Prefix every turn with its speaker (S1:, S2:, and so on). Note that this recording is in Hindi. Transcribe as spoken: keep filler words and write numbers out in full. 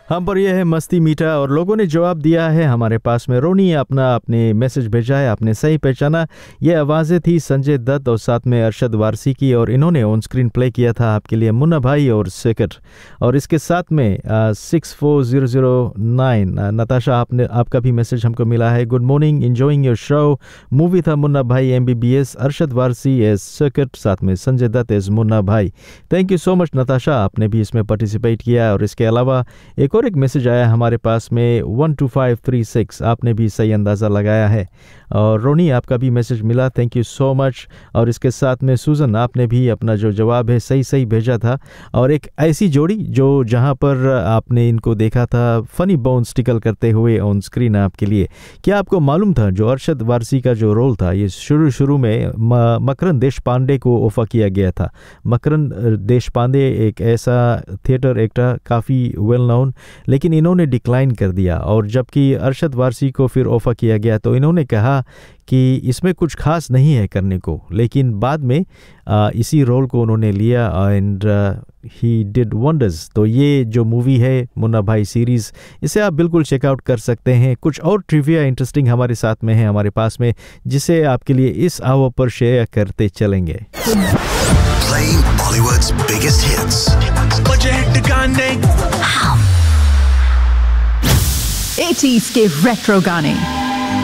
S1: हम पर यह है मस्ती मीठा और लोगों ने जवाब दिया है हमारे पास में। रोनी अपना अपने मैसेज भेजा है, आपने सही पहचाना। ये आवाज़ें थी संजय दत्त और साथ में अरशद वारसी की, और इन्होंने ऑन स्क्रीन प्ले किया था आपके लिए मुन्ना भाई और सेकट। और इसके साथ में six four zero zero nine Natasha, आपने आपका भी मैसेज हमको मिला है। Good morning, enjoying your show. Movie था मुन्ना भाई M B B S, Arshad Warsi as सेकट, साथ में संजय दत्त एज मुन्ना भाई। Thank you so much Natasha, आपने भी इसमें पार्टिसिपेट किया। और इसके अलावा एक और एक मैसेज आया हमारे पास में one two five three six, आपने भी सही अंदाज़ा लगाया है। और रोनी आपका भी मैसेज मिला, थैंक यू सो मच। और इसके साथ में सूजन, आपने भी अपना जो जवाब है सही सही भेजा था। और एक ऐसी जोड़ी जो जहां पर आपने इनको देखा था फनी बोन्स टिकल करते हुए ऑन स्क्रीन आपके लिए। क्या आपको मालूम था जो अरशद वारसी का जो रोल था ये शुरू शुरू में मकरंद देश पांडे को ऑफर किया गया था। मकरंद देश पांडे एक ऐसा थिएटर एक्टर काफ़ी वेल नोन, लेकिन इन्होंने डिक्लाइन कर दिया। और जबकि अरशद वारसी को फिर ऑफर किया गया तो इन्होंने कहा कि इसमें कुछ खास नहीं है करने को, लेकिन बाद में आ, इसी रोल को उन्होंने लिया एंड ही डिड वंडर्स। तो ये जो मूवी है मुन्ना भाई सीरीज़, इसे आप बिल्कुल चेकआउट कर सकते हैं। कुछ और ट्रिविया इंटरेस्टिंग हमारे साथ में है हमारे पास में, जिसे आपके लिए इस आवर पर शेयर करते चलेंगे।
S2: Playing Bollywood's biggest hits.
S3: Eighties के रेट्रो गाने